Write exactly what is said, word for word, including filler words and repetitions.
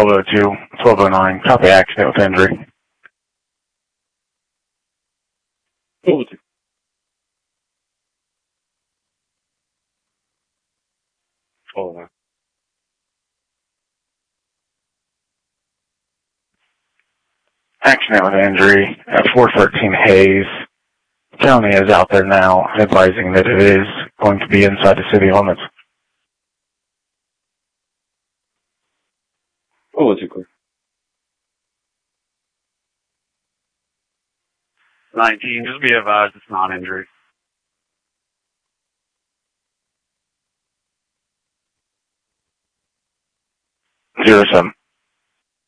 twelve oh two, twelve oh nine, copy accident with injury. twelve oh two. twelve oh nine. Accident with injury at four thirteen Hayes. County is out there now advising that it is going to be inside the city limits. twelve oh two, clear. nineteen, just be advised it's not injury. Zero seven.